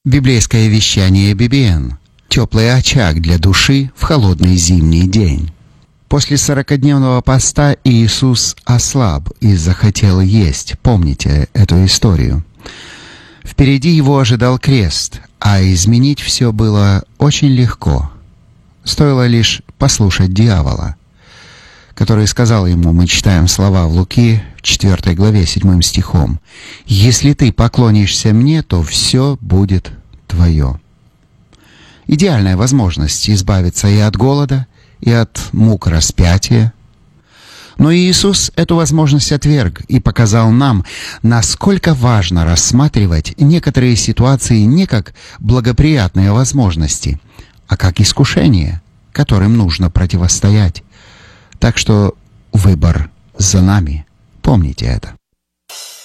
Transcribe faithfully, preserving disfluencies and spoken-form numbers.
Библейское вещание би би эн. Теплый очаг для души в холодный зимний день. После сорокадневного поста Иисус ослаб и захотел есть. Помните эту историю? Впереди его ожидал крест, а изменить все было очень легко. Стоило лишь послушать дьявола, который сказал ему, мы читаем слова в Луки, в четвёртой главе, седьмым стихом: «Если ты поклонишься мне, то все будет твое». Идеальная возможность избавиться и от голода, и от мук распятия. Но Иисус эту возможность отверг и показал нам, насколько важно рассматривать некоторые ситуации не как благоприятные возможности, а как искушения, которым нужно противостоять. Так что выбор за нами. Помните это.